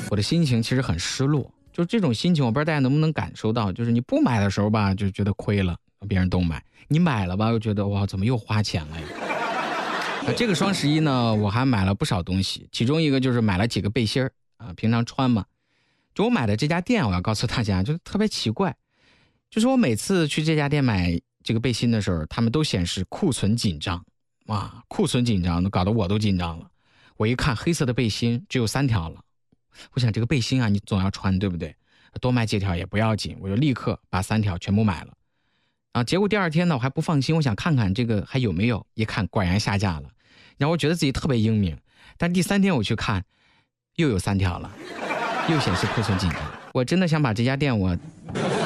我的心情其实很失落，就这种心情我不知道大家能不能感受到，就是你不买的时候吧就觉得亏了，别人都买，你买了吧又觉得哇怎么又花钱了呀。这个双11呢我还买了不少东西，其中一个就是买了几个背心啊，平常穿嘛。就我买的这家店，我要告诉大家就是特别奇怪，就是我每次去这家店买这个背心的时候，他们都显示库存紧张，哇，库存紧张都搞得我都紧张了。我一看黑色的背心只有3条了，我想这个背心啊你总要穿对不对，多买几条也不要紧，我就立刻把3条全部买了。啊，结果第2天呢我还不放心，我想看看这个还有没有，一看果然下架了，然后我觉得自己特别英明，但第3天我去看又有3条了，又显示库存紧张。我真的想把这家店